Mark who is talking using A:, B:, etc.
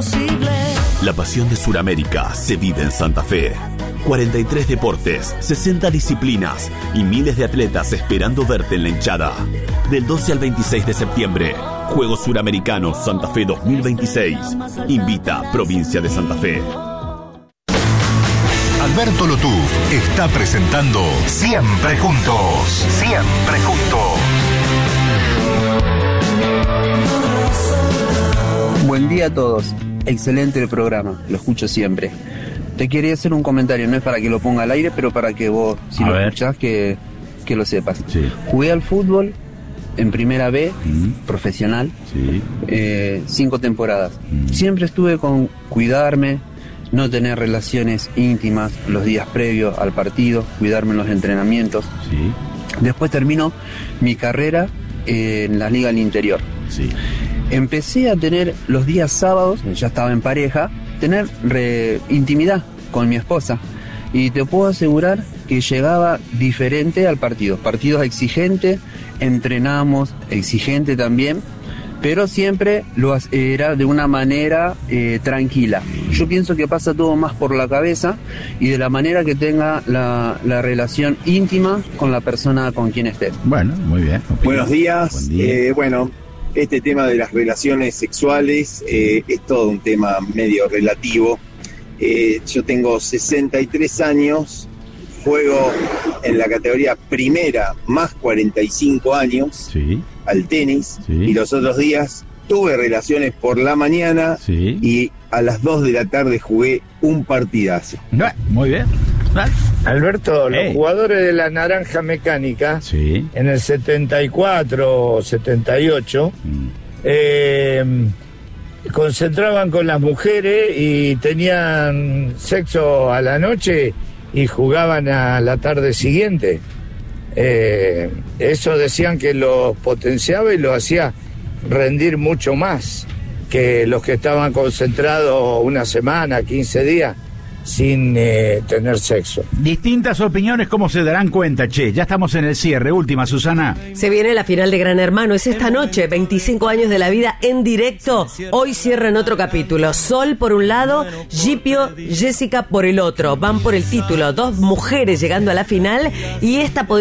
A: posible.
B: La pasión de Sudamérica se vive en Santa Fe. 43 deportes, 60 disciplinas y miles de atletas esperando verte en la hinchada. Del 12 al 26 de septiembre, Juegos Suramericanos Santa Fe 2026. Invita Provincia de Santa Fe.
C: Alberto Lotuf está presentando Siempre Juntos. Siempre Juntos.
D: Buen día a todos. Excelente el programa, lo escucho siempre. Te quería hacer un comentario, no es para que lo ponga al aire, pero para que vos, si lo escuchás, que lo sepas.
E: Sí.
D: Jugué al fútbol en primera B, profesional, 5 temporadas. Siempre estuve con cuidarme, no tener relaciones íntimas los días previos al partido, cuidarme en los entrenamientos.
E: Sí.
D: Después termino mi carrera en la Liga del Interior.
E: Sí.
D: Empecé a tener los días sábados, ya estaba en pareja, tener intimidad con mi esposa. Y te puedo asegurar que llegaba diferente al partido. Partidos exigentes, entrenamos exigente también, pero siempre era de una manera tranquila. Yo pienso que pasa todo más por la cabeza y de la manera que tenga la relación íntima con la persona con quien esté.
E: Bueno, muy bien.
F: Buenos días.
E: Buen día.
F: Este tema de las relaciones sexuales es todo un tema medio relativo. Yo tengo 63 años, juego en la categoría primera más 45 años al tenis, y los otros días tuve relaciones por la mañana y a las 2 de la tarde jugué un partidazo.
E: Muy bien.
G: Alberto, los jugadores de la Naranja Mecánica, en el 74 o 78, concentraban con las mujeres y tenían sexo a la noche y jugaban a la tarde siguiente. Eso decían que los potenciaba y lo hacía rendir mucho más que los que estaban concentrados una semana, 15 días sin tener sexo.
E: Distintas opiniones, como se darán cuenta, ya estamos en el cierre. Última, Susana.
H: Se viene la final de Gran Hermano, es esta noche, 25 años de la vida en directo. Hoy cierran otro capítulo. Sol por un lado, Gipio, Jessica por el otro. Van por el título, 2 mujeres llegando a la final y esta podría